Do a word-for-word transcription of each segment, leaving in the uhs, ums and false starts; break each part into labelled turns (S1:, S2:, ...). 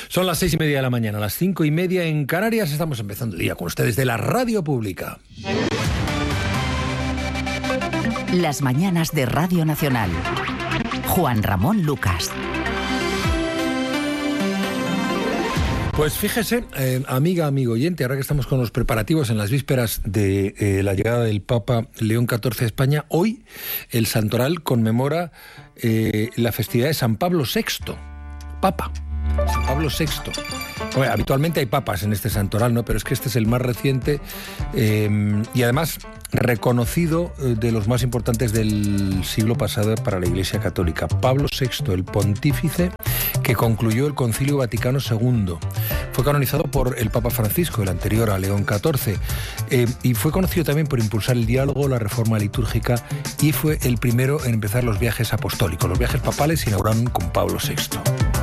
S1: Son las seis y media de la mañana, las cinco y media en Canarias. Estamos empezando el día con ustedes de la Radio Pública.
S2: Las mañanas de Radio Nacional. Juan Ramón Lucas.
S1: Pues fíjese, eh, amiga, amigo oyente, ahora que estamos con los preparativos en las vísperas de eh, la llegada del Papa León catorce a España, hoy el Santoral conmemora eh, la festividad de San Pablo sexto, Papa. San Pablo sexto. Bueno, habitualmente hay papas en este santoral, ¿no? Pero es que este es el más reciente eh, y además reconocido eh, de los más importantes del siglo pasado para la Iglesia Católica. Pablo sexto, el pontífice que concluyó el Concilio Vaticano segundo. Fue canonizado por el Papa Francisco, el anterior a León catorce, eh, y fue conocido también por impulsar el diálogo, la reforma litúrgica, y fue el primero en empezar los viajes apostólicos. Los viajes papales se inauguraron con Pablo sexto.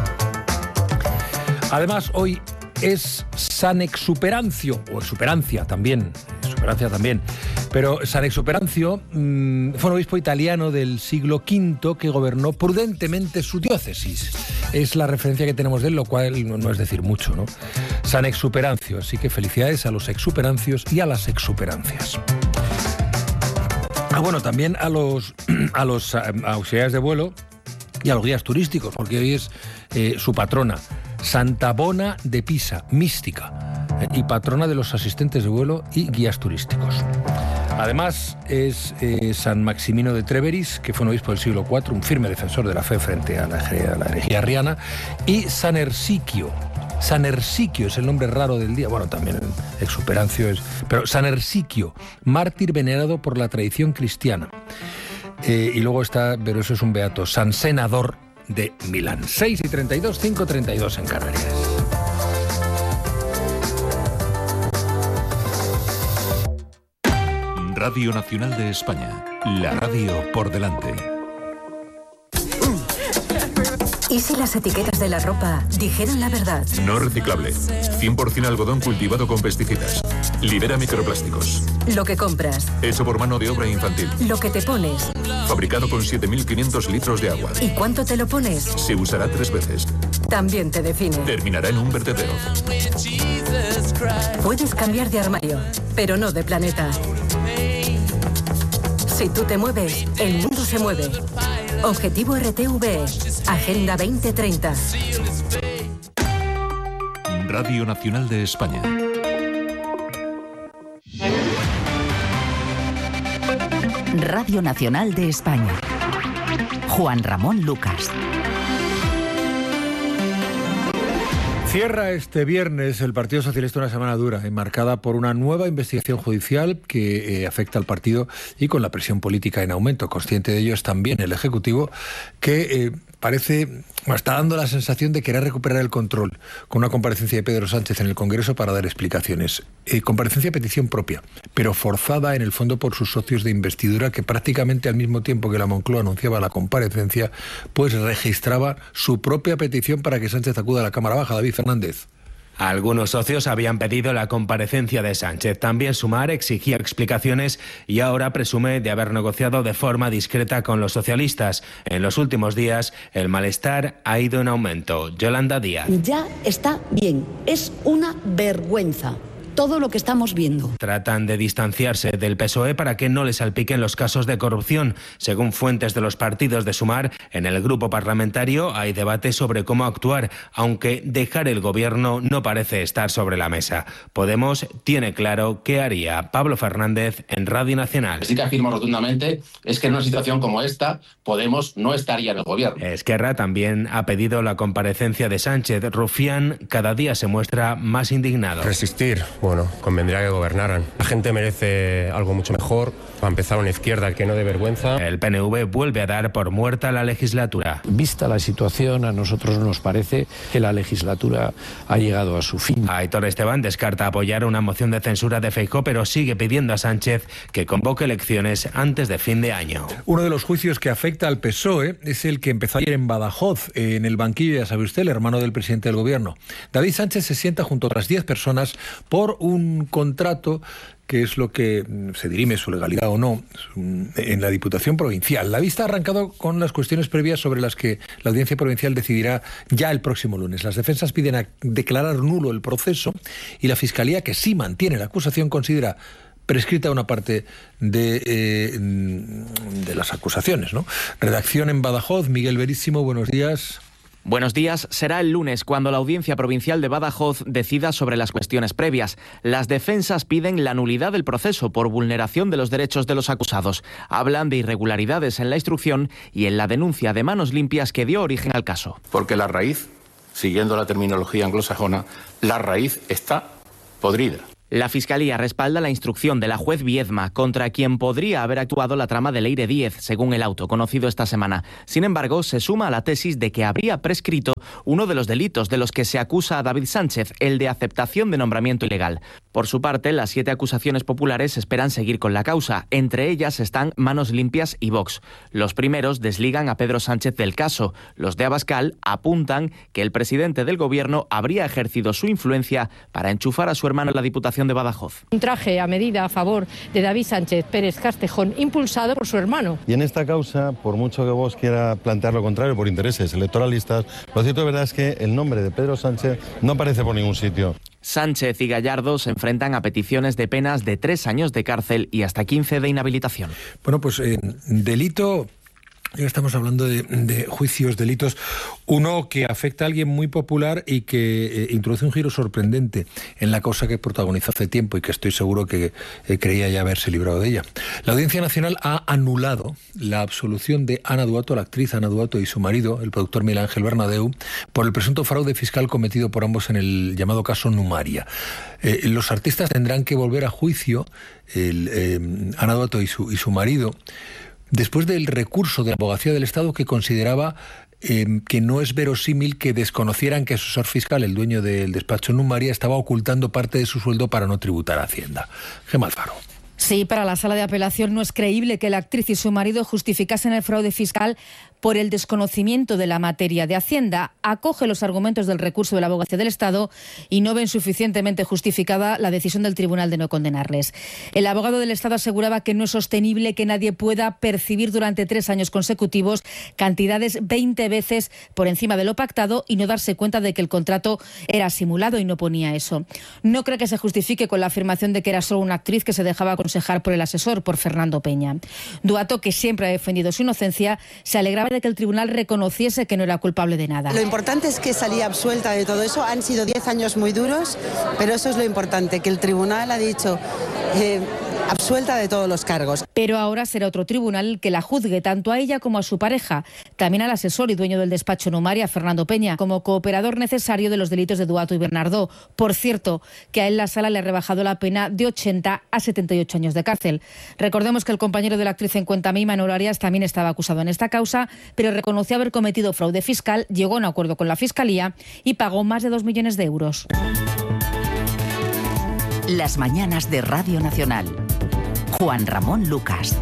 S1: Además, hoy es San Exuperancio, o Exuperancia también, Exuperancia también, pero San Exuperancio mmm, fue un obispo italiano del siglo quinto que gobernó prudentemente su diócesis. Es la referencia que tenemos de él, lo cual no, no es decir mucho, ¿no? San Exuperancio, así que felicidades a los exuperancios y a las exuperancias. Ah, bueno, también a los, a los a auxiliares de vuelo y a los guías turísticos, porque hoy es eh, su patrona. Santa Bona de Pisa, mística, eh, y patrona de los asistentes de vuelo y guías turísticos. Además es eh, San Maximino de Treveris, que fue un obispo del siglo cuarto, un firme defensor de la fe frente a la, a la herejía arriana, y San Ersiquio. San Ersiquio es el nombre raro del día, bueno, también Exuperancio es, pero San Ersiquio, mártir venerado por la tradición cristiana. Eh, y luego está, pero eso es un beato, San Senador de Milán. seis y treinta y dos, cinco y treinta y dos en Canarias.
S3: Radio Nacional de España, la radio por delante.
S4: ¿Y si las etiquetas de la ropa dijeran la verdad?
S5: No reciclable. cien por ciento algodón cultivado con pesticidas. Libera microplásticos.
S4: Lo que compras.
S5: Hecho por mano de obra infantil.
S4: Lo que te pones.
S5: Fabricado con siete mil quinientos litros de agua.
S4: ¿Y cuánto te lo pones?
S5: Se usará tres veces.
S4: También te define.
S5: Terminará en un vertedero.
S4: Puedes cambiar de armario, pero no de planeta. Si tú te mueves, el mundo se mueve. Objetivo R T V E, Agenda veinte treinta.
S3: Radio Nacional de España.
S2: Radio Nacional de España. Juan Ramón Lucas.
S1: Cierra este viernes el Partido Socialista una semana dura, enmarcada por una nueva investigación judicial que eh, afecta al partido y con la presión política en aumento. Consciente de ello es también el Ejecutivo, que eh, parece, bueno, está dando la sensación de querer recuperar el control, con una comparecencia de Pedro Sánchez en el Congreso para dar explicaciones. Eh, comparecencia a petición propia, pero forzada en el fondo por sus socios de investidura, que prácticamente al mismo tiempo que la Moncloa anunciaba la comparecencia, pues registraba su propia petición para que Sánchez acuda a la Cámara Baja. David Fernández.
S6: Algunos socios habían pedido la comparecencia de Sánchez. También Sumar exigía explicaciones y ahora presume de haber negociado de forma discreta con los socialistas. En los últimos días, el malestar ha ido en aumento. Yolanda Díaz.
S7: Ya está bien. Es una vergüenza todo lo que estamos viendo.
S6: Tratan de distanciarse del P S O E para que no les salpiquen los casos de corrupción. Según fuentes de los partidos de Sumar, en el grupo parlamentario hay debate sobre cómo actuar, aunque dejar el gobierno no parece estar sobre la mesa. Podemos tiene claro qué haría. Pablo Fernández en Radio Nacional.
S8: Sí que afirmo rotundamente es que en una situación como esta, Podemos no estaría en el gobierno.
S6: Esquerra también ha pedido la comparecencia de Sánchez. Rufián cada día se muestra más indignado.
S9: Resistir. Bueno, convendría que gobernaran. La gente merece algo mucho mejor. Va a empezar una izquierda que no dé vergüenza.
S6: El P N V vuelve a dar por muerta la legislatura.
S10: Vista la situación, a nosotros nos parece que la legislatura ha llegado a su fin.
S6: Aitor Esteban descarta apoyar una moción de censura de Feijóo, pero sigue pidiendo a Sánchez que convoque elecciones antes de fin de año.
S1: Uno de los juicios que afecta al P S O E es el que empezó ayer en Badajoz, en el banquillo, ya sabe usted, el hermano del presidente del gobierno. David Sánchez se sienta junto a otras diez personas por un contrato qué es lo que se dirime, su legalidad o no, en la Diputación Provincial. La vista ha arrancado con las cuestiones previas sobre las que la Audiencia Provincial decidirá ya el próximo lunes. Las defensas piden a declarar nulo el proceso y la Fiscalía, que sí mantiene la acusación, considera prescrita una parte de, eh, de las acusaciones, ¿no? Redacción en Badajoz, Miguel Veríssimo, buenos días.
S11: Buenos días. Será el lunes cuando la Audiencia Provincial de Badajoz decida sobre las cuestiones previas. Las defensas piden la nulidad del proceso por vulneración de los derechos de los acusados. Hablan de irregularidades en la instrucción y en la denuncia de manos limpias que dio origen al caso.
S8: Porque la raíz, siguiendo la terminología anglosajona, la raíz está podrida.
S11: La Fiscalía respalda la instrucción de la juez Viedma, contra quien podría haber actuado la trama de Leire Díez, según el auto conocido esta semana. Sin embargo, se suma a la tesis de que habría prescrito uno de los delitos de los que se acusa a David Sánchez, el de aceptación de nombramiento ilegal. Por su parte, las siete acusaciones populares esperan seguir con la causa. Entre ellas están Manos Limpias y Vox. Los primeros desligan a Pedro Sánchez del caso. Los de Abascal apuntan que el presidente del gobierno habría ejercido su influencia para enchufar a su hermano en la Diputación de Badajoz.
S12: Un traje a medida a favor de David Sánchez Pérez Castejón, impulsado por su hermano.
S13: Y en esta causa, por mucho que vos quiera plantear lo contrario, por intereses electoralistas, lo cierto de verdad es que el nombre de Pedro Sánchez no aparece por ningún sitio.
S11: Sánchez y Gallardo se enfrentan a peticiones de penas de tres años de cárcel y hasta quince de inhabilitación.
S1: Bueno, pues eh, delito... Ya estamos hablando de, de juicios, delitos. Uno que afecta a alguien muy popular y que eh, introduce un giro sorprendente en la causa que protagonizó hace tiempo y que estoy seguro que eh, creía ya haberse librado de ella. La Audiencia Nacional ha anulado la absolución de Ana Duato, la actriz Ana Duato, y su marido, el productor Miguel Ángel Bernadeu, por el presunto fraude fiscal cometido por ambos en el llamado caso Numaria. Eh, los artistas tendrán que volver a juicio, el, eh, Ana Duato y su, y su marido, después del recurso de la Abogacía del Estado, que consideraba eh, que no es verosímil que desconocieran que su asesor fiscal, el dueño del despacho Numaria, estaba ocultando parte de su sueldo para no tributar a Hacienda. Gemma Alfaro.
S14: Sí, para la sala de apelación no es creíble que la actriz y su marido justificasen el fraude fiscal por el desconocimiento de la materia de Hacienda. Acoge los argumentos del recurso de la Abogacía del Estado y no ven suficientemente justificada la decisión del tribunal de no condenarles. El abogado del Estado aseguraba que no es sostenible que nadie pueda percibir durante tres años consecutivos cantidades veinte veces por encima de lo pactado y no darse cuenta de que el contrato era simulado y no ponía eso. No cree que se justifique con la afirmación de que era solo una actriz que se dejaba aconsejar por el asesor, por Fernando Peña. Duato, que siempre ha defendido su inocencia, se alegraba de que el tribunal reconociese que no era culpable de nada.
S15: Lo importante es que salía absuelta de todo eso. Han sido diez años muy duros, pero eso es lo importante, que el tribunal ha dicho eh, absuelta de todos los cargos.
S14: Pero ahora será otro tribunal el que la juzgue, tanto a ella como a su pareja, también al asesor y dueño del despacho Numaria, Fernando Peña, como cooperador necesario de los delitos de Duato y Bernardó. Por cierto, que a él la sala le ha rebajado la pena de ochenta a setenta y ocho años de cárcel. Recordemos que el compañero de la actriz en Cuéntame, Manuel Arias, también estaba acusado en esta causa, pero reconoció haber cometido fraude fiscal, llegó a un acuerdo con la Fiscalía y pagó más de dos millones de euros.
S2: Las mañanas de Radio Nacional. Juan Ramón Lucas.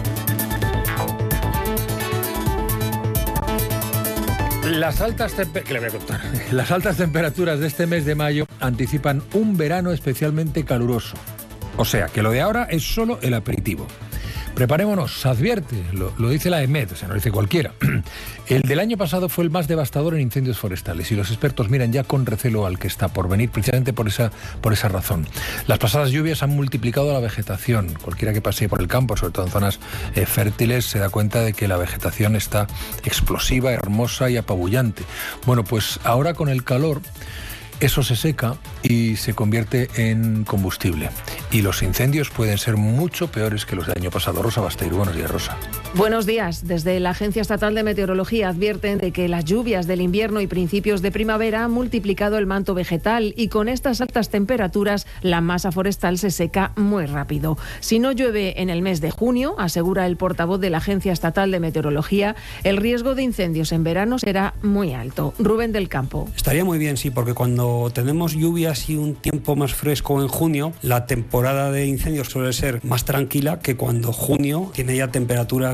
S1: Las altas, tempe- ¿Qué le voy a contar? Las altas temperaturas de este mes de mayo anticipan un verano especialmente caluroso. O sea, que lo de ahora es solo el aperitivo. Preparémonos, se advierte, lo, lo dice la EMET, o sea, no lo dice cualquiera. El del año pasado fue el más devastador en incendios forestales y los expertos miran ya con recelo al que está por venir, precisamente por esa, por esa razón. Las pasadas lluvias han multiplicado la vegetación. Cualquiera que pase por el campo, sobre todo en zonas eh, fértiles, se da cuenta de que la vegetación está explosiva, hermosa y apabullante. Bueno, pues ahora con el calor, eso se seca y se convierte en combustible. Y los incendios pueden ser mucho peores que los del año pasado. Rosa Basteiro, buenos días, Rosa.
S16: Buenos días. Desde la Agencia Estatal de Meteorología advierten de que las lluvias del invierno y principios de primavera han multiplicado el manto vegetal y con estas altas temperaturas la masa forestal se seca muy rápido. Si no llueve en el mes de junio, asegura el portavoz de la Agencia Estatal de Meteorología, el riesgo de incendios en verano será muy alto. Rubén del Campo.
S17: Estaría muy bien, sí, porque cuando tenemos lluvias y un tiempo más fresco en junio, la temporada de incendios suele ser más tranquila que cuando junio tiene ya temperaturas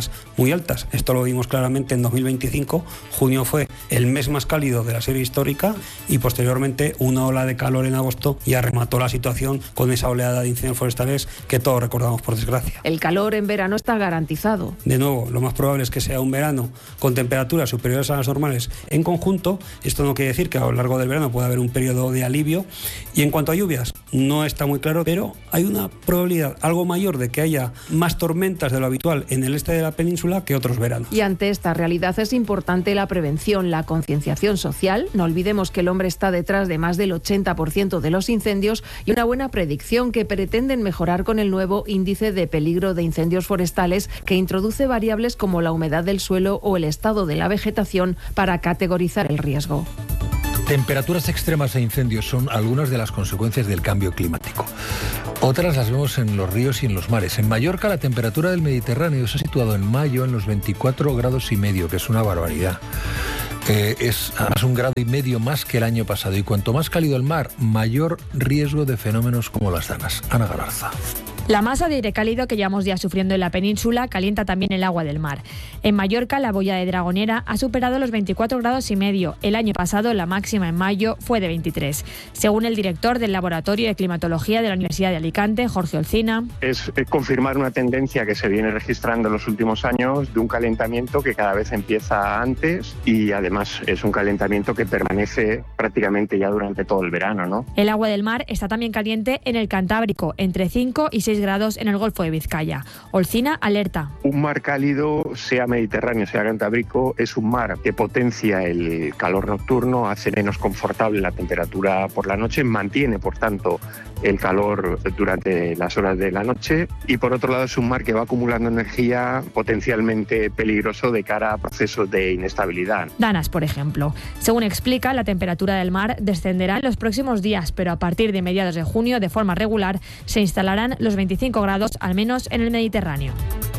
S17: temperaturas muy altas. Esto lo vimos claramente en dos mil veinticinco. Junio fue el mes más cálido de la serie histórica y posteriormente una ola de calor en agosto ya remató la situación con esa oleada de incendios forestales que todos recordamos, por desgracia.
S16: El calor en verano está garantizado.
S17: De nuevo, lo más probable es que sea un verano con temperaturas superiores a las normales en conjunto. Esto no quiere decir que a lo largo del verano pueda haber un periodo de alivio. Y en cuanto a lluvias, no está muy claro, pero hay una probabilidad algo mayor de que haya más tormentas de lo habitual en el este de la península que otros veranos.
S16: Y ante esta realidad es importante la prevención, la concienciación social. No olvidemos que el hombre está detrás de más del ochenta por ciento de los incendios y una buena predicción que pretenden mejorar con el nuevo índice de peligro de incendios forestales que introduce variables como la humedad del suelo o el estado de la vegetación para categorizar el riesgo.
S1: Temperaturas extremas e incendios son algunas de las consecuencias del cambio climático. Otras las vemos en los ríos y en los mares. En Mallorca la temperatura del Mediterráneo se ha situado en mayo en los veinticuatro grados y medio, que es una barbaridad. Eh, es además un grado y medio más que el año pasado. Y cuanto más cálido el mar, mayor riesgo de fenómenos como las danas. Ana Galarza.
S18: La masa de aire cálido que llevamos días sufriendo en la península calienta también el agua del mar. En Mallorca, la boya de Dragonera ha superado los veinticuatro grados y medio. El año pasado, la máxima en mayo fue de veintitrés. Según el director del Laboratorio de Climatología de la Universidad de Alicante, Jorge Olcina.
S19: Es confirmar una tendencia que se viene registrando en los últimos años de un calentamiento que cada vez empieza antes y además es un calentamiento que permanece prácticamente ya durante todo el verano, ¿no?
S18: El agua del mar está también caliente en el Cantábrico, entre cinco y seis grados en el Golfo de Vizcaya. Olcina alerta.
S19: Un mar cálido, sea Mediterráneo, sea Cantábrico, es un mar que potencia el calor nocturno, hace menos confortable la temperatura por la noche, mantiene, por tanto, el calor durante las horas de la noche y, por otro lado, es un mar que va acumulando energía potencialmente peligroso de cara a procesos de inestabilidad.
S18: Danas, por ejemplo. Según explica, la temperatura del mar descenderá en los próximos días, pero a partir de mediados de junio, de forma regular, se instalarán los veinticinco grados, al menos en el Mediterráneo.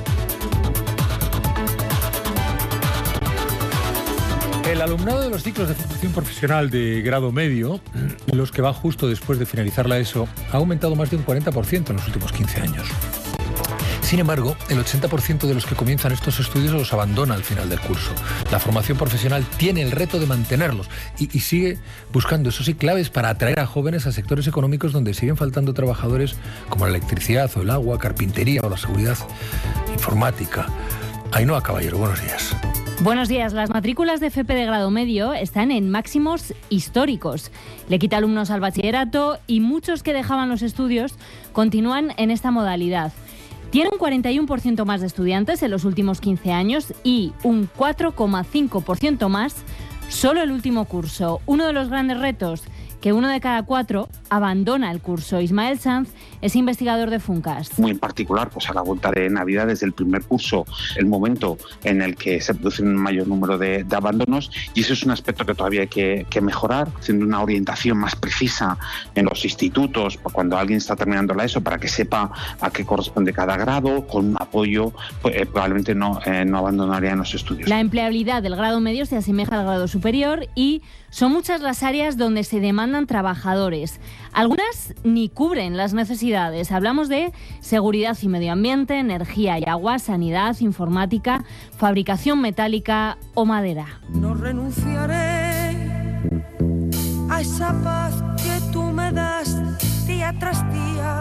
S1: El alumnado de los ciclos de formación profesional de grado medio, los que va justo después de finalizar la ESO, ha aumentado más de un cuarenta por ciento en los últimos quince años. Sin embargo, el ochenta por ciento de los que comienzan estos estudios los abandona al final del curso. La formación profesional tiene el reto de mantenerlos y, y sigue buscando, eso sí, claves para atraer a jóvenes a sectores económicos donde siguen faltando trabajadores como la electricidad o el agua, carpintería o la seguridad informática. Ainhoa Caballero, buenos días.
S20: Buenos días. Las matrículas de F P de grado medio están en máximos históricos. Le quita alumnos al bachillerato y muchos que dejaban los estudios continúan en esta modalidad. Tiene un cuarenta y uno por ciento más de estudiantes en los últimos quince años y un cuatro coma cinco por ciento más solo el último curso. Uno de los grandes retos, que uno de cada cuatro abandona el curso. Ismael Sanz es investigador de Funcas.
S21: Muy en particular, pues a la vuelta de Navidad, desde el primer curso, el momento en el que se produce un mayor número de, de abandonos, y eso es un aspecto que todavía hay que, que mejorar, haciendo una orientación más precisa en los institutos, cuando alguien está terminando la ESO, para que sepa a qué corresponde cada grado, con un apoyo, pues, eh, probablemente no, eh, no abandonarían los estudios.
S20: La empleabilidad del grado medio se asemeja al grado superior y son muchas las áreas donde se demandan trabajadores. Algunas ni cubren las necesidades. Hablamos de seguridad y medio ambiente, energía y agua, sanidad, informática, fabricación metálica o madera.
S22: No renunciaré a esa paz que tú me das día tras día.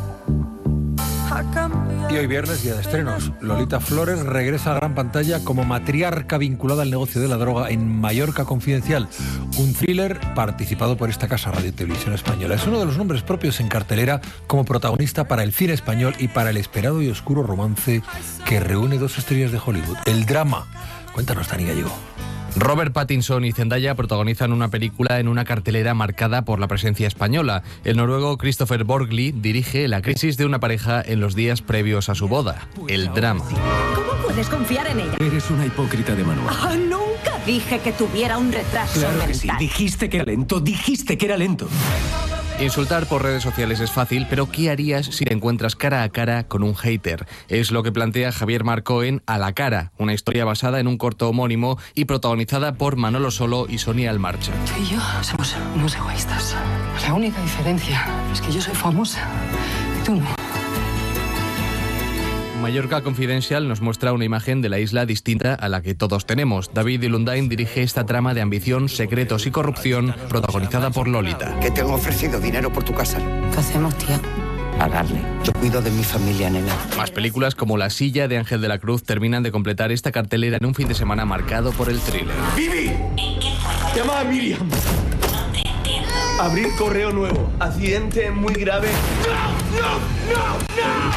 S1: Y hoy viernes, día de estrenos, Lolita Flores regresa a la gran pantalla como matriarca vinculada al negocio de la droga en Mallorca Confidencial, un thriller participado por esta casa Radio y Televisión Española. Es uno de los nombres propios en cartelera como protagonista para el cine español y para el esperado y oscuro romance que reúne dos estrellas de Hollywood, el drama. Cuéntanos, Dani Gallego.
S23: Robert Pattinson y Zendaya protagonizan una película en una cartelera marcada por la presencia española. El noruego Christopher Borgli dirige la crisis de una pareja en los días previos a su boda, el drama.
S4: ¿Cómo puedes confiar en ella?
S24: Eres una hipócrita de manual.
S4: Oh, nunca dije que tuviera un retraso
S24: Claro
S4: mental.
S24: que sí, dijiste que era lento, dijiste que era lento.
S23: Insultar por redes sociales es fácil, pero ¿qué harías si te encuentras cara a cara con un hater? Es lo que plantea Javier Marco en A la cara, una historia basada en un corto homónimo y protagonizada por Manolo Solo y Sonia Almarcha.
S25: Tú y yo somos unos egoístas. La única diferencia es que yo soy famosa y tú no.
S23: Mallorca Confidencial nos muestra una imagen de la isla distinta a la que todos tenemos. David Ilundain dirige esta trama de ambición, secretos y corrupción protagonizada por Lolita.
S3: Que te han ofrecido dinero por tu casa.
S5: ¿Qué hacemos, tía?
S3: Pagarle. Yo cuido de mi familia, nena.
S23: Más películas como La silla de Ángel de la Cruz terminan de completar esta cartelera en un fin de semana marcado por el thriller.
S7: ¡Vivi! Llama a Miriam. Abrir correo nuevo. Accidente muy grave. ¡No! ¡No! ¡No! ¡No!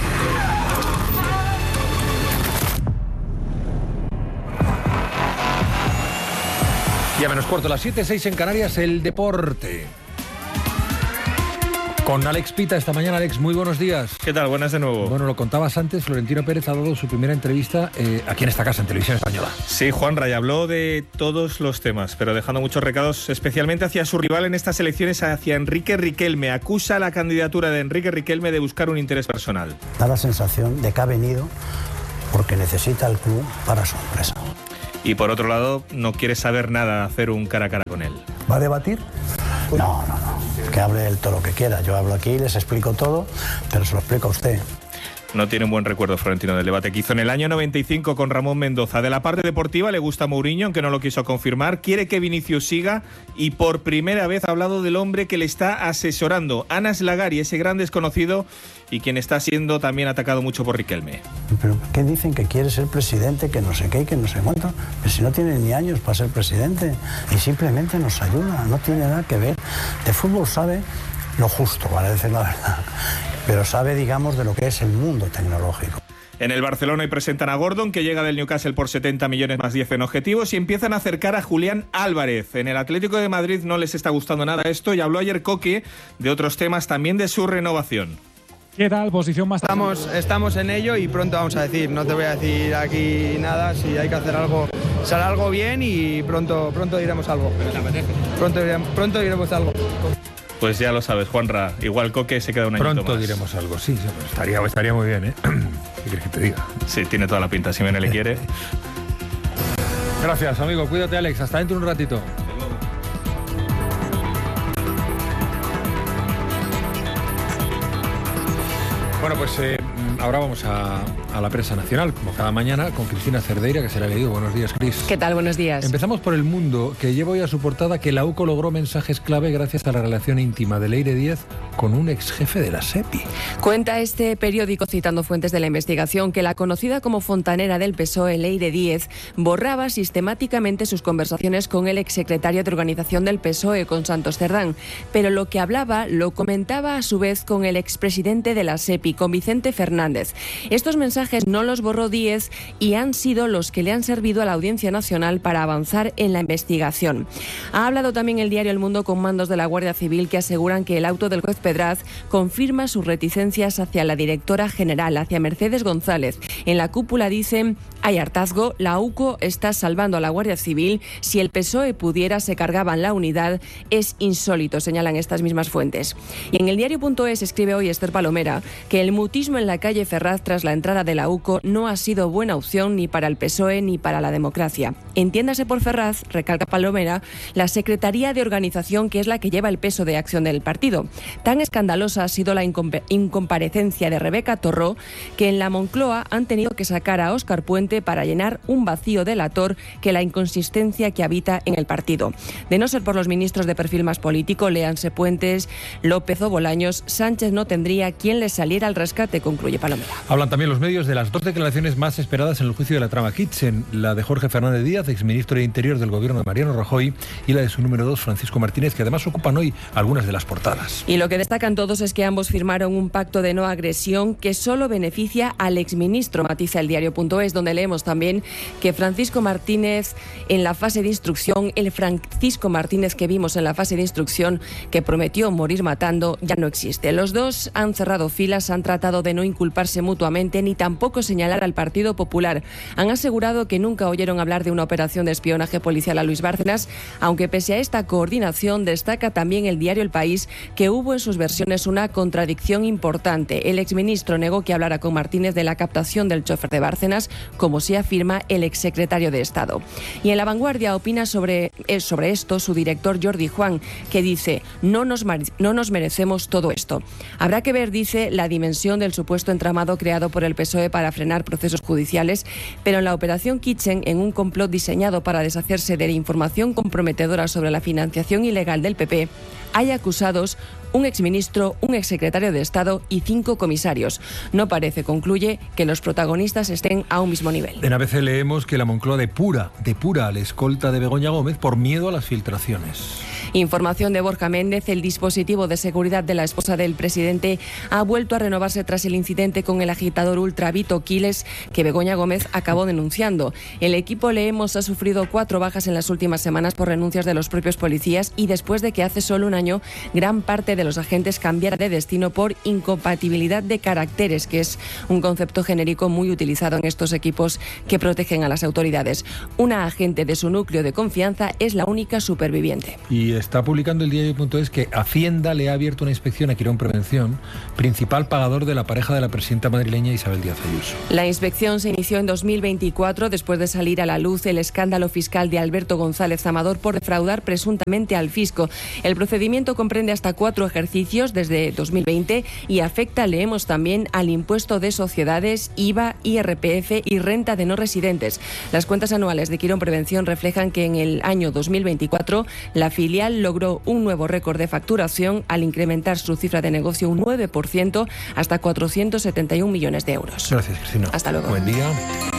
S1: Y a menos cuarto, las siete, seis en Canarias, el deporte. Con Alex Pita esta mañana. Alex, muy buenos días.
S9: ¿Qué tal? Buenas de nuevo.
S1: Bueno, lo contabas antes, Florentino Pérez ha dado su primera entrevista eh, aquí en esta casa, en Televisión Española.
S9: Sí, Juanra, y habló de todos los temas, pero dejando muchos recados, especialmente hacia su rival en estas elecciones, hacia Enrique Riquelme. Acusa la candidatura de Enrique Riquelme de buscar un interés personal.
S10: Da la sensación de que ha venido porque necesita el club para su empresa.
S9: Y por otro lado, no quiere saber nada de hacer un cara a cara con él.
S10: ¿Va a debatir? No, no, no. Que hable él todo lo que quiera. Yo hablo aquí, les explico todo, pero se lo explico a usted.
S9: No tiene un buen recuerdo Florentino del debate que hizo en el año noventa y cinco con Ramón Mendoza. De la parte deportiva le gusta Mourinho, aunque no lo quiso confirmar. Quiere que Vinicius siga y por primera vez ha hablado del hombre que le está asesorando, Anas Lagari, ese gran desconocido y quien está siendo también atacado mucho por Riquelme.
S10: ¿Pero qué dicen? Que quiere ser presidente, que no sé qué, que no sé cuánto. Pero si no tiene ni años para ser presidente y simplemente nos ayuda, no tiene nada que ver. De fútbol sabe lo justo, para decir la verdad, pero sabe, digamos, de lo que es el mundo tecnológico.
S9: En el Barcelona hoy presentan a Gordon, que llega del Newcastle por setenta millones más diez en objetivos, y empiezan a acercar a Julián Álvarez. En el Atlético de Madrid no les está gustando nada esto, y habló ayer Coque de otros temas, también de su renovación.
S26: ¿Qué tal? Posición más...
S27: Estamos, estamos en ello y pronto vamos a decir, no te voy a decir aquí nada, si hay que hacer algo, sale algo bien y pronto, pronto diremos algo. Pronto, pronto diremos algo.
S9: Pues ya lo sabes, Juanra, igual Coque se queda un añito más.
S1: Pronto diremos algo, sí, estaría, estaría muy bien, ¿eh? ¿Qué quieres que te diga?
S9: Sí, tiene toda la pinta, si Mene le quiere.
S1: Gracias, amigo, cuídate, Alex, hasta dentro de un ratito. Bueno, pues eh, ahora vamos a, a la prensa nacional, como cada mañana, con Cristina Cerdeira, que se la ha leído. Buenos días, Cris.
S28: ¿Qué tal? Buenos días.
S1: Empezamos por El Mundo, que lleva hoy a su portada que la U C O logró mensajes clave gracias a la relación íntima de Leire Díez con un ex jefe de la SEPI.
S28: Cuenta este periódico, citando fuentes de la investigación, que la conocida como fontanera del P S O E, Leire Díez, borraba sistemáticamente sus conversaciones con el exsecretario de organización del P S O E, con Santos Cerdán. Pero lo que hablaba lo comentaba a su vez con el expresidente de la SEPI, con Vicente Fernández. Estos mensajes no los borró Díez y han sido los que le han servido a la Audiencia Nacional para avanzar en la investigación. Ha hablado también el diario El Mundo con mandos de la Guardia Civil que aseguran que el auto del juez Pedraz confirma sus reticencias hacia la directora general, hacia Mercedes González. En la cúpula dicen: hay hartazgo, la U C O está salvando a la Guardia Civil, si el P S O E pudiera se cargaban la unidad, es insólito, señalan estas mismas fuentes. Y en el diario.es escribe hoy Esther Palomera que el mutismo en la calle Ferraz tras la entrada de la U C O no ha sido buena opción ni para el P S O E ni para la democracia. Entiéndase por Ferraz, recalca Palomera, la Secretaría de Organización, que es la que lleva el peso de acción del partido. Tan escandalosa ha sido la incomp- incomparecencia de Rebeca Torró que en la Moncloa han tenido que sacar a Óscar Puente para llenar un vacío delator que la inconsistencia que habita en el partido. De no ser por los ministros de perfil más político, léanse Puentes, López o Bolaños, Sánchez no tendría quien le saliera al rescate, concluye Palomera.
S1: Hablan también los medios de las dos declaraciones más esperadas en el juicio de la trama Kitchen, la de Jorge Fernández Díaz, exministro de Interior del gobierno de Mariano Rajoy, y la de su número dos, Francisco Martínez, que además ocupan hoy algunas de las portadas.
S28: Y lo que destacan todos es que ambos firmaron un pacto de no agresión que solo beneficia al exministro, matiza el diario.es, donde leemos también que Francisco Martínez en la fase de instrucción, el Francisco Martínez que vimos en la fase de instrucción que prometió morir matando, ya no existe. Los dos han cerrado filas, han tratado de no inculparse mutuamente ni tampoco señalar al Partido Popular. Han asegurado que nunca oyeron hablar de una operación de espionaje policial a Luis Bárcenas, aunque pese a esta coordinación destaca también el diario El País que hubo en sus versiones una contradicción importante. El exministro negó que hablara con Martínez de la captación del chofer de Bárcenas como como sí afirma el exsecretario de Estado. Y en La Vanguardia opina sobre, eh, sobre esto su director Jordi Juan, que dice: no nos, no nos merecemos todo esto. Habrá que ver, dice, la dimensión del supuesto entramado creado por el P S O E para frenar procesos judiciales, pero en la operación Kitchen, en un complot diseñado para deshacerse de la información comprometedora sobre la financiación ilegal del P P, hay acusados un exministro, un exsecretario de Estado y cinco comisarios. No parece, concluye, que los protagonistas estén a un mismo nivel.
S1: En A B C leemos que la Moncloa depura, depura a la escolta de Begoña Gómez por miedo a las filtraciones.
S28: Información de Borja Méndez: el dispositivo de seguridad de la esposa del presidente ha vuelto a renovarse tras el incidente con el agitador ultra Vito Quiles, que Begoña Gómez acabó denunciando. El equipo, leemos, ha sufrido cuatro bajas en las últimas semanas por renuncias de los propios policías y después de que hace solo un año gran parte de los agentes cambiara de destino por incompatibilidad de caracteres, que es un concepto genérico muy utilizado en estos equipos que protegen a las autoridades. Una agente de su núcleo de confianza es la única superviviente.
S1: Y está publicando el diario punto es que Hacienda le ha abierto una inspección a Quirón Prevención, principal pagador de la pareja de la presidenta madrileña Isabel Díaz Ayuso.
S28: La inspección se inició en dos mil veinticuatro después de salir a la luz el escándalo fiscal de Alberto González Amador por defraudar presuntamente al fisco. El procedimiento comprende hasta cuatro ejercicios desde dos mil veinte y afecta, leemos, también al impuesto de sociedades, I V A, I R P F y renta de no residentes. Las cuentas anuales de Quirón Prevención reflejan que en el año dos mil veinticuatro la filial logró un nuevo récord de facturación al incrementar su cifra de negocio un nueve por ciento hasta cuatrocientos setenta y un millones de euros.
S1: Gracias, Cristina.
S28: Hasta luego.
S1: Buen día.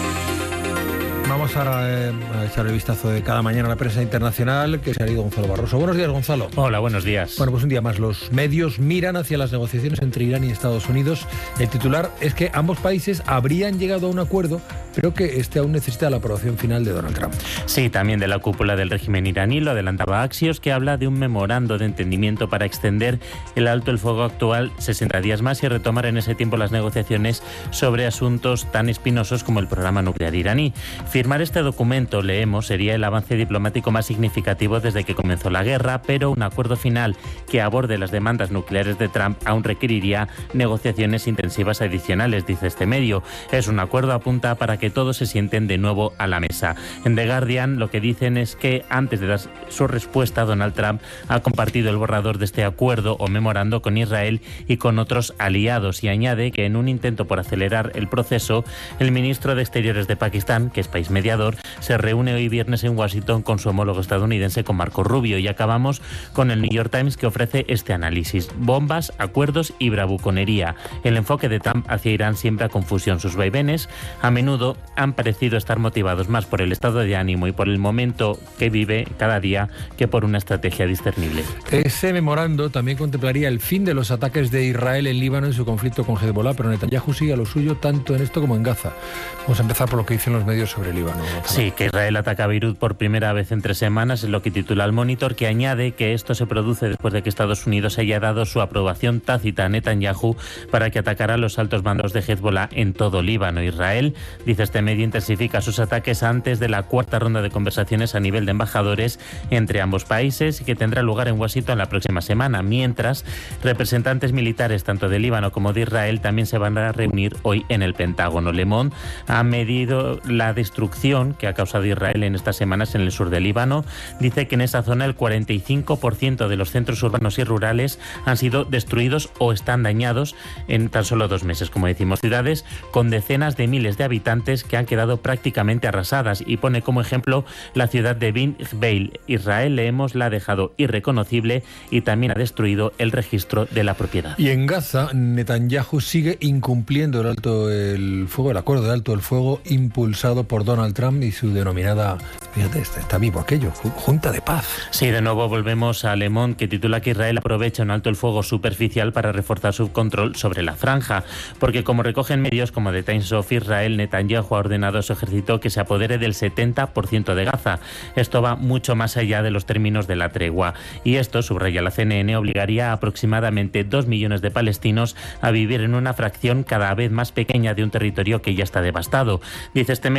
S1: Vamos ahora eh, a echar el vistazo de cada mañana a la prensa internacional, que se ha ido Gonzalo Barroso. Buenos días, Gonzalo.
S5: Hola, buenos días.
S1: Bueno, pues un día más los medios miran hacia las negociaciones entre Irán y Estados Unidos. El titular es que ambos países habrían llegado a un acuerdo, pero que este aún necesita la aprobación final de Donald Trump.
S5: Sí, también de la cúpula del régimen iraní, lo adelantaba Axios, que habla de un memorando de entendimiento para extender el alto el fuego actual sesenta días más y retomar en ese tiempo las negociaciones sobre asuntos tan espinosos como el programa nuclear iraní. Firmar este documento, leemos, sería el avance diplomático más significativo desde que comenzó la guerra, pero un acuerdo final que aborde las demandas nucleares de Trump aún requeriría negociaciones intensivas adicionales, dice este medio. Es un acuerdo, apunta, para que todos se sienten de nuevo a la mesa. En The Guardian lo que dicen es que antes de dar su respuesta, Donald Trump ha compartido el borrador de este acuerdo o memorando con Israel y con otros aliados, y añade que en un intento por acelerar el proceso, el ministro de Exteriores de Pakistán, que es país mediador, se reúne hoy viernes en Washington con su homólogo estadounidense, con Marco Rubio. Y acabamos con el New York Times, que ofrece este análisis: bombas, acuerdos y bravuconería. El enfoque de Trump hacia Irán siembra confusión. Sus vaivenes a menudo han parecido estar motivados más por el estado de ánimo y por el momento que vive cada día que por una estrategia discernible.
S1: Ese memorando también contemplaría el fin de los ataques de Israel en Líbano en su conflicto con Hezbollah, pero Netanyahu sigue a lo suyo tanto en esto como en Gaza. Vamos a empezar por lo que dicen los medios sobre Líbano.
S5: Sí, que Israel ataca a Beirut por primera vez en tres semanas, es lo que titula el Monitor, que añade que esto se produce después de que Estados Unidos haya dado su aprobación tácita a Netanyahu para que atacara a los altos mandos de Hezbollah en todo Líbano. Israel, dice este medio, intensifica sus ataques antes de la cuarta ronda de conversaciones a nivel de embajadores entre ambos países, y que tendrá lugar en Washington la próxima semana, mientras representantes militares tanto de Líbano como de Israel también se van a reunir hoy en el Pentágono. Le Monde ha medido la destrucción que ha causado Israel en estas semanas en el sur de Líbano. Dice que en esa zona el cuarenta y cinco por ciento de los centros urbanos y rurales han sido destruidos o están dañados en tan solo dos meses. Como decimos, ciudades con decenas de miles de habitantes que han quedado prácticamente arrasadas, y pone como ejemplo la ciudad de Bin Jbeil. Israel, leemos, la ha dejado irreconocible y también ha destruido el registro de la propiedad.
S1: Y en Gaza, Netanyahu sigue incumpliendo el alto el fuego, el acuerdo de alto el fuego impulsado por Donald Trump y su denominada, fíjate, está, está vivo aquello, Junta de Paz.
S5: Sí, de nuevo volvemos a Le Monde, que titula que Israel aprovecha un alto el fuego superficial para reforzar su control sobre la franja, porque como recogen medios como The Times of Israel, Netanyahu ha ordenado a su ejército que se apodere del setenta por ciento de Gaza. Esto va mucho más allá de los términos de la tregua, y esto, subraya la C N N, obligaría a aproximadamente dos millones de palestinos a vivir en una fracción cada vez más pequeña de un territorio que ya está devastado. Dice este medio que el plan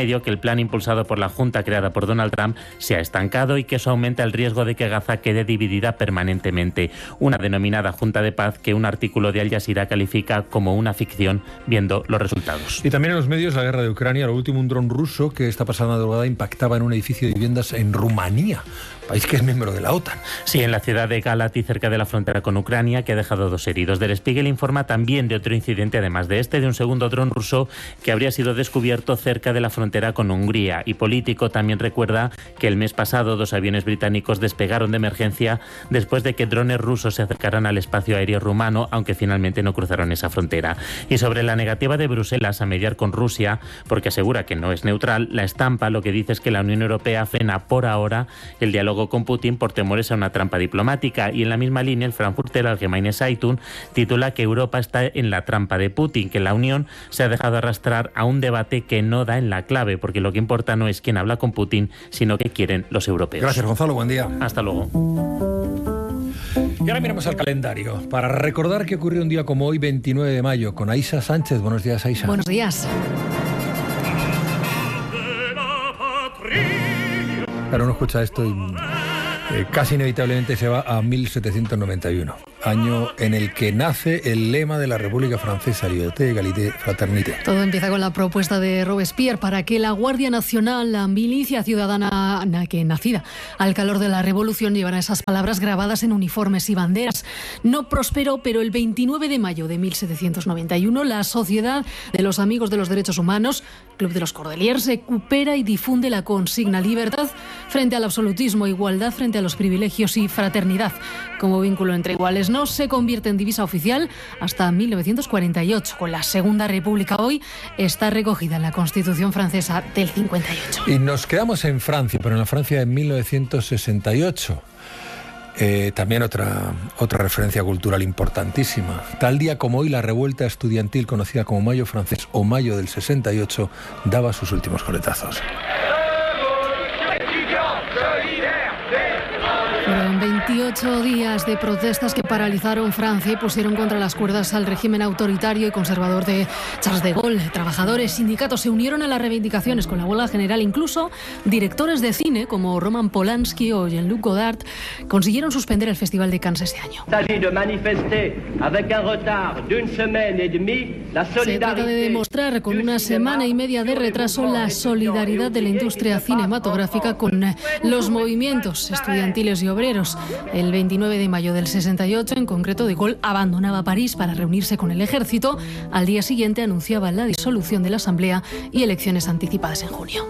S5: plan impulsado por la Junta creada por Donald Trump se ha estancado y que eso aumenta el riesgo de que Gaza quede dividida permanentemente. Una denominada Junta de Paz que un artículo de Al Jazeera califica como una ficción viendo los resultados.
S1: Y también en los medios la guerra de Ucrania, lo último un dron ruso que esta pasada madrugada impactaba en un edificio de viviendas en Rumanía, país que es miembro de la OTAN.
S5: Sí, en la ciudad de Galati, cerca de la frontera con Ucrania, que ha dejado dos heridos. Der Spiegel informa también de otro incidente, además de este, de un segundo dron ruso que habría sido descubierto cerca de la frontera con Hungría. Y Político también recuerda que el mes pasado dos aviones británicos despegaron de emergencia después de que drones rusos se acercaran al espacio aéreo rumano, aunque finalmente no cruzaron esa frontera. Y sobre la negativa de Bruselas a mediar con Rusia, porque asegura que no es neutral, la Estampa lo que dice es que la Unión Europea frena por ahora el diálogo con Putin por temores a una trampa diplomática. Y en la misma línea, el Frankfurter Allgemeine Zeitung titula que Europa está en la trampa de Putin, que la Unión se ha dejado arrastrar a un debate que no da en la clave, porque lo que importa no es quién habla con Putin, sino qué quieren los europeos.
S1: Gracias, Gonzalo, buen día.
S5: Hasta luego.
S1: Y ahora miramos al calendario para recordar que ocurrió un día como hoy, veintinueve de mayo, con Aisha Sánchez. Buenos días, Aisha.
S16: Buenos días.
S1: Claro, uno escucha esto y eh, casi inevitablemente se va a mil setecientos noventa y uno, año en el que nace el lema de la República Francesa, Liberté, Égalité, Fraternité.
S2: Todo empieza con la propuesta de Robespierre para que la Guardia Nacional, la milicia ciudadana que nacida al calor de la Revolución, llevara esas palabras grabadas en uniformes y banderas. No prosperó, pero el veintinueve de mayo de mil setecientos noventa y uno, la Sociedad de los Amigos de los Derechos Humanos, Club de los Cordeliers, recupera y difunde la consigna libertad frente al absolutismo, igualdad frente a los privilegios y fraternidad como vínculo entre iguales. No se convierte en divisa oficial hasta mil novecientos cuarenta y ocho. Con la Segunda República hoy está recogida en la Constitución francesa del cincuenta y ocho.
S1: Y nos quedamos en Francia, pero en la Francia de mil novecientos sesenta y ocho. Eh, también otra, otra referencia cultural importantísima. Tal día como hoy, la revuelta estudiantil conocida como Mayo francés o Mayo del sesenta y ocho daba sus últimos coletazos.
S2: Fueron veintiocho días de protestas que paralizaron Francia y pusieron contra las cuerdas al régimen autoritario y conservador de Charles de Gaulle. Trabajadores, sindicatos se unieron a las reivindicaciones con la huelga general. Incluso directores de cine como Roman Polanski o Jean-Luc Godard consiguieron suspender el Festival de Cannes este año. Se trata de demostrar con una semana y media de retraso la solidaridad de la industria cinematográfica con los movimientos estudiantiles y obreros. El veintinueve de mayo del sesenta y ocho, en concreto, de Gaulle abandonaba París para reunirse con el ejército. Al día siguiente anunciaba la disolución de la Asamblea y elecciones anticipadas en junio.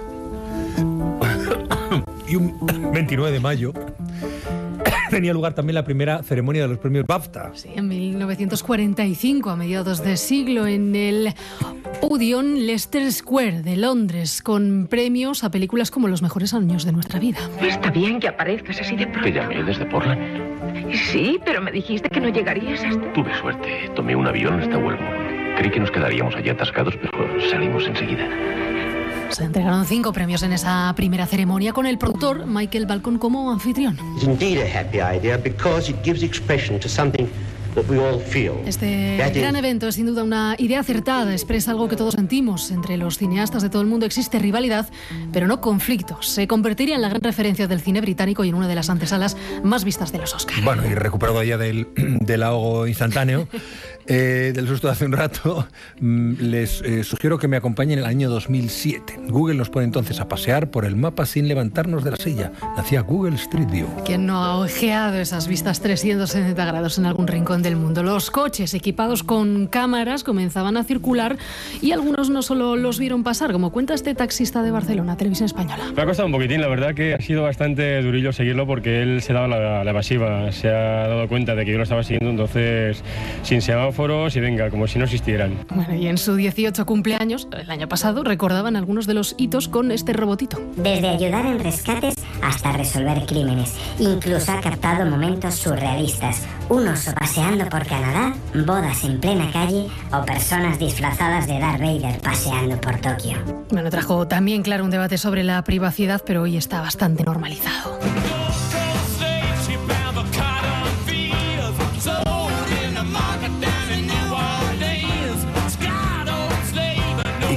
S1: Y un veintinueve de mayo tenía lugar también la primera ceremonia de los premios BAFTA.
S2: Sí, en mil novecientos cuarenta y cinco, a mediados de siglo, en el Odeon Leicester Square de Londres, con premios a películas como Los mejores años de nuestra vida.
S6: Está bien que aparezcas así de pronto.
S8: Te llamé desde Portland.
S6: Sí, pero me dijiste que no llegarías hasta...
S8: Tuve suerte. Tomé un avión hasta Wellmore. Creí que nos quedaríamos allí atascados, pero salimos enseguida.
S2: Se entregaron cinco premios en esa primera ceremonia, con el productor Michael Balcon como anfitrión.
S11: It's indeed a happy idea because it gives expression to something that we all feel.
S2: Este gran evento es sin duda una idea acertada, expresa algo que todos sentimos. Entre los cineastas de todo el mundo existe rivalidad, pero no conflicto. Se convertiría en la gran referencia del cine británico y en una de las antesalas más vistas de los Oscars.
S1: Bueno, y recuperado ya del, del ahogo instantáneo, eh, del susto de hace un rato, les eh, sugiero que me acompañen en el año dos mil siete. Google nos pone entonces a pasear por el mapa sin levantarnos de la silla. Nacía Google Street View.
S2: ¿Quién no ha ojeado esas vistas trescientos sesenta grados en algún rincón del mundo? Los coches equipados con cámaras comenzaban a circular y algunos no solo los vieron pasar, como cuenta este taxista de Barcelona, Televisión Española.
S12: Me ha costado un poquitín, la verdad que ha sido bastante durillo seguirlo porque él se daba la, la evasiva, se ha dado cuenta de que yo lo estaba siguiendo, entonces sin semáforos y venga, como si no existieran.
S2: Bueno, y en su dieciocho cumpleaños, el año pasado, recordaban algunos de los hitos con este robotito.
S13: Desde ayudar en rescates hasta resolver crímenes, incluso ha captado momentos surrealistas, un oso paseando por Canadá, bodas en plena calle o personas disfrazadas de Darth Vader paseando por Tokio.
S2: Bueno, trajo también, claro, un debate sobre la privacidad, pero hoy está bastante normalizado.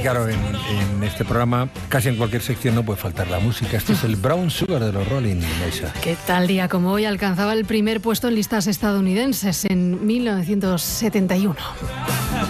S1: claro, en, en este programa, casi en cualquier sección no puede faltar la música. Este es el Brown Sugar de los Rolling, Neisa.
S2: ¿Qué tal día como hoy alcanzaba el primer puesto en listas estadounidenses en mil novecientos setenta y uno?